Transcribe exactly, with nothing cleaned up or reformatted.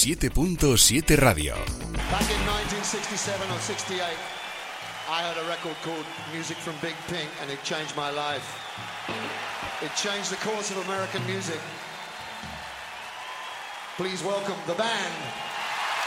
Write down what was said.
siete punto siete Radio. Back in nineteen sixty-seven or sixty-eight, I heard a record called Music from Big Pink, and it changed my life. It changed the course of American music. Please welcome the band.